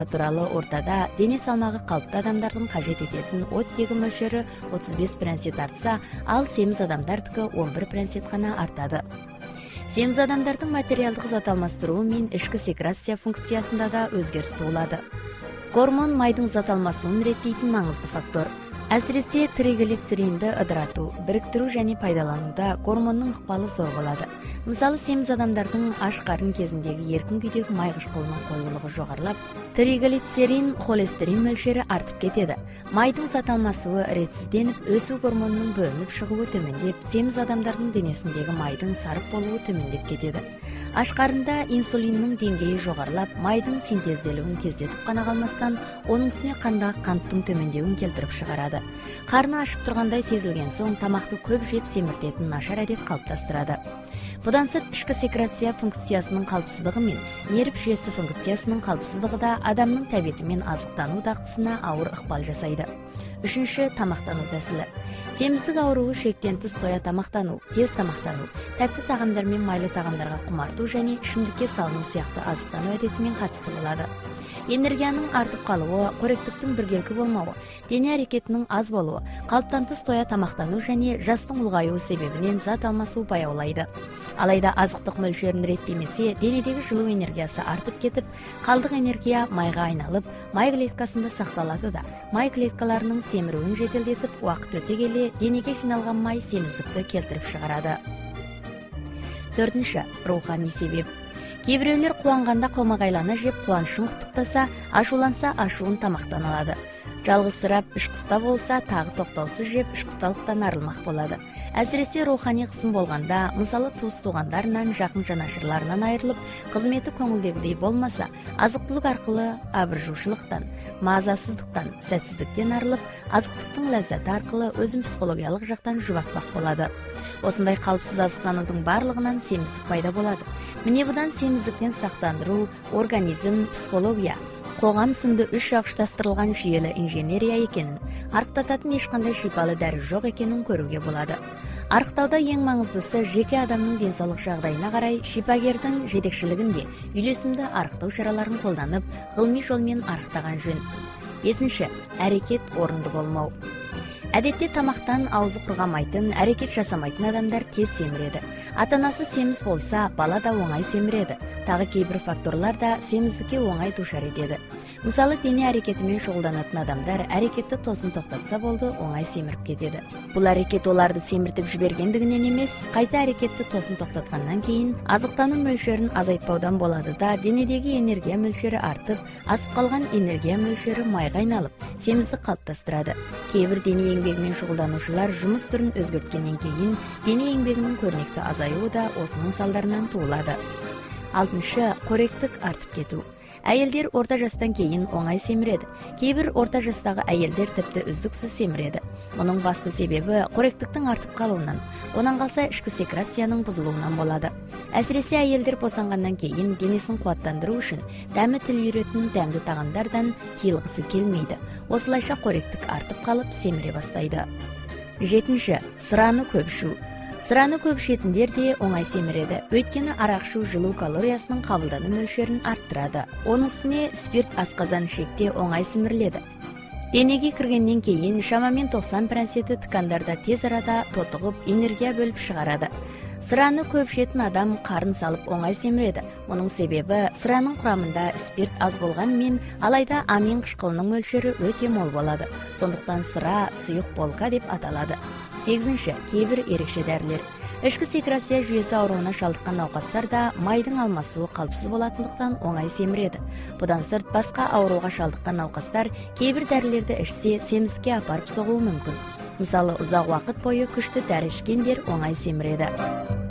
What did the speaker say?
тууралуу ортада дене салмагы калыптуу адамдардын кажет этетін оттегі мөлшөрү 35% артса, ал семиз адамдардыкы 11% гана артады. Семиз адамдардын материалдык зат алмаштыруу мен ички секрация функциясында да өзгөрүш туулады. Гормон майдын зат алмасуун реттейтин маңызды фактор. Әсіресе триглицеринди ыдыратуу, бириктирүү және пайдаланууда гормондун ыкпалы зор болот. Мисалы, семиз адамдардын аш карын кезиндеги эркин күйдөгү май кышкылынын коюлугу жогорулап, триглицерин, холестерин мөлшөрү артып кетеді. Майдын зат алмасуу ретсизденип, өсүү гормонунун бөлүнүп чыгуу төмөндөп, семиз адамдардын денесиндеги майдын сарып болуу төмөндөп кетеді. Аш карында инсулиндин деңгээи жогорулап, майдын синтезделүүнү тездетип гана калмастан, онун үстүнө кандагы канттын төмөндөүүн келтирип чыгарады. Карны ашып тургандай сезилген соң, тамакты көп жеп семиртетин нашар адет калыптастырады. Будан сырт, ички секрация функциясынын калпсыздыгы мен нерв жүйөсү функциясынын калпсыздыгы да адамдын табиети мен азыктануу дактысына ауыр ыкпал жасайды. Үчүнчү, тамактануу тәсили. Семиздик ауруу шектен тыс тоя тамактануу, тез тамактануу, таттуу тагамдар мен майлы тагамдарга кумартуу және ичимдикке салынуу сыяктуу азыктануу адети менен катыштуу болот. Энергиянын артып калуу, коректиктин биргелки болмообу, дене аракетинин аз болуу, калыптан тыс тоя тамактануу және жастын улгаюу себебинен зат алмасуу баяулайды. Алайда азыктык мөлшөрүн реттемесе, денедеги жылуу энергиясы артып кетип, калдык энергия майга айналып, май клеткасында сакталады да, май клеткаларынын семирүүнү жетелдетип, убакыт өтө келе денеге жиналган май семиздикти келтирип чыгарады. Төртүнчү, руханий себеп. Кээ бирөөлөр кубанганда комагайлана жеп кубанычын куттуктаса, ашууланса ашуун тамактан алады. Жалгызсырап, ишкуста болса, тагы токтоосуз жеп ишкусталыктан арылмак болот. Әсіресе руханий кысым болганда, мисалы туус туугандарынан, жакын жанашырларынан айрылып, кызмети көңүлдөгүдөй болмаса, азыктуулук аркылуу абыржуучулуктан, маазасыздыктан, сәтсиздиктен арылып, азыктыктын лаззаты аркылуу өзүн психологиялык жактан жубатпак болот. Осындай калыпсыз азыктануудун барлыгынан семиздик пайда болот. Міне будан семиздиктен сактандыруу, организм, психология, коғам сынды үч жагыштастырылган жүйелі инженерия экенин, арыктататын эч кандай шипалы дару жок экенин көрүүгө болот. Арыктауда эң маңыздысы жеке адамдын ден соолук жагдайына карай шипагердин жетекчилигинде үйлесимдүү арыктоо чараларын колданып, гылмый жол менен арыктаган жөн. 5. Аракет орунду болмоо. Әдетте тамактан аузу кургамайтын, аракет жасамайтын адамдар тез семиреді. Ата-анасы семиз болса, бала да оңай семиреді. Тагы кээ бир факторлар да семиздикке оңай душар этеді. Мисалы, дене аракети менен шугулданатын адамдар аракетти тосын токтотса болду, оңай семирип кетеді. Бул аракет оларды семиртип жибергендигинен эмес, кайта аракетти тосын токтоткандан кийин азыктануу мөлшөрүн азайтпаудан болады да, денедеги энергия мөлшөрү артып, асып калган энергия мөлшөрү майга айналып, семиздик калыптастырады. Кээ бир дене еңбеги менен шугулдануучулар жумуш түрүн өзгөрткөндөн кийин дене еңбегинин көрнөктүү азаюу да осунун салдарынан туулады. 6. Коректик артып кетүү. Әйелдер орта жастан кейін оңай семиреді. Кейбір орта жастағы әйелдер тіпті үздіксіз семиреді. Мұның басты себебі коректиктің артып қалуынан, онан қалса ішкі секрацияның бұзылуынан болады. Әсіресе әйелдер босанғаннан кейін денесін қуаттандыру үшін дәмі тіл үйретін дәмді тағамдардан тыйылғысы келмейді. Осылайша коректик артып қалып семире бастайды. 7. Сыраны көп ішу. Сыраны көп ішетіндер де оңай семиреді. Өйткені арақ ішу жылуу калориясының кабылдану мөлшөрүн арттырады. Оның үстіне спирт асказан ішекте оңай семириледі. Денеге кіргеннен кейін шамамен 90% ткандарда тез арада тотығып, энергия бөліп шығарады. Сыраны көп ішетін адам қарын салып оңай семиреді. Оның себебі сыраның құрамында спирт аз болғанмен, алайда амин қышқылының мөлшері өте мол болады. Сондықтан сыра сұйық болка деп аталады. 8. Кейбір ерекше дәрілер. Ішкі секрация жүйесі ауруына шалдыққан науқастар да майдың алмасуы қалыпсыз болатындықтан оңай семіреді. Бұдан сырт басқа ауруға шалдыққан науқастар кейбір дәрілерді ішсе семіздікке апарып соғуы мүмкін. Мысалы, ұзақ уақыт бойы күшті дәрі ішкендер оңай семіреді.